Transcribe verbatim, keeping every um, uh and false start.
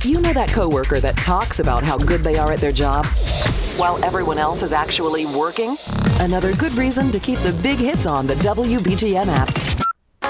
You know that coworker that talks about how good they are at their job while everyone else is actually working? Another good reason to keep the big hits on the W B T M app.